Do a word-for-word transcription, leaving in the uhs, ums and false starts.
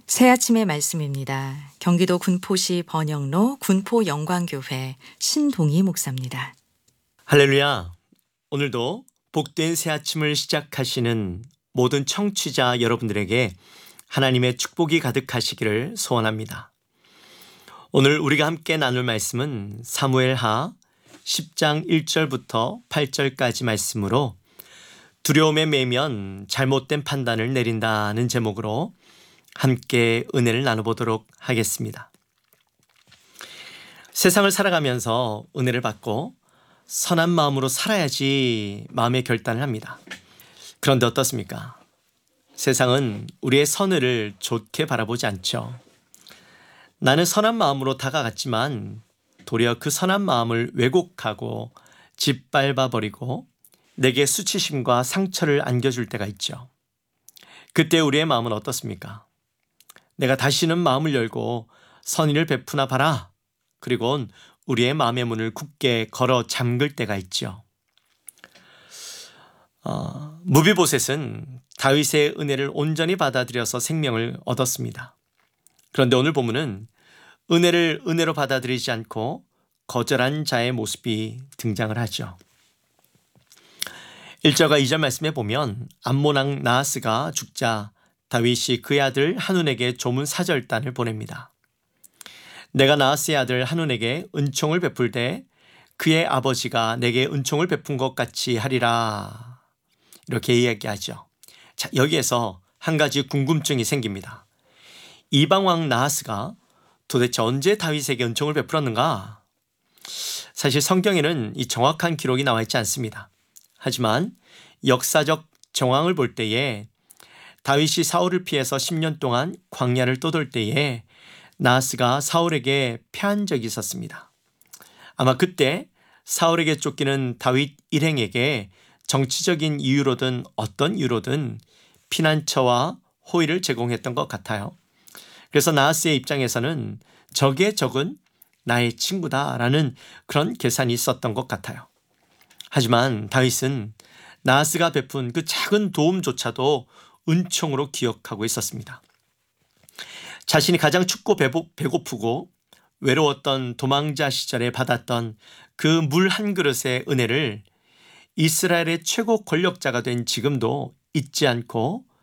새 아침의 말씀입니다. 경기도 군포시 번영로 군포영광교회 신동희 목사입니다. 할렐루야. 오늘도 복된 새 아침을 시작하시는 모든 청취자 여러분들에게 하나님의 축복이 가득하시기를 소원합니다. 오늘 우리가 함께 나눌 말씀은 사무엘하 십 장 일 절부터 팔 절까지 말씀으로 두려움에 매면 잘못된 판단을 내린다는 제목으로 함께 은혜를 나눠보도록 하겠습니다. 세상을 살아가면서 은혜를 받고 선한 마음으로 살아야지 마음의 결단을 합니다. 그런데 어떻습니까? 세상은 우리의 선의를 좋게 바라보지 않죠. 나는 선한 마음으로 다가갔지만 도리어 그 선한 마음을 왜곡하고 짓밟아버리고 내게 수치심과 상처를 안겨줄 때가 있죠. 그때 우리의 마음은 어떻습니까? 내가 다시는 마음을 열고 선의를 베푸나 봐라. 그리고 우리의 마음의 문을 굳게 걸어 잠글 때가 있죠. 어, 무비보셋은 다윗의 은혜를 온전히 받아들여서 생명을 얻었습니다. 그런데 오늘 본문은 은혜를 은혜로 받아들이지 않고 거절한 자의 모습이 등장을 하죠. 일 절과 이 절 말씀에 보면 암몬 왕 나하스가 죽자 다윗이 그의 아들 한운에게 조문 사절단을 보냅니다. 내가 나하스의 아들 한운에게 은총을 베풀 때 그의 아버지가 내게 은총을 베푼 것 같이 하리라. 이렇게 이야기하죠. 자, 여기에서 한 가지 궁금증이 생깁니다. 이방왕 나하스가 도대체 언제 다윗에게 은총을 베풀었는가? 사실 성경에는 이 정확한 기록이 나와 있지 않습니다. 하지만 역사적 정황을 볼 때에 다윗이 사울을 피해서 십 년 동안 광야를 떠돌 때에 나하스가 사울에게 패한 적이 있었습니다. 아마 그때 사울에게 쫓기는 다윗 일행에게 정치적인 이유로든 어떤 이유로든 피난처와 호의를 제공했던 것 같아요. 그래서 나하스의 입장에서는 적의 적은 나의 친구다라는 그런 계산이 있었던 것 같아요. 하지만 다윗은 나하스가 베푼 그 작은 도움조차도 은총으로 기억하고 있었습니다. 자신이 가장 춥고 배고프고 외로웠던 도망자 시절에 받았던 그 물 한 그릇의 은혜를 이스라엘의 최고 권력자가 된 지금도 잊지 않고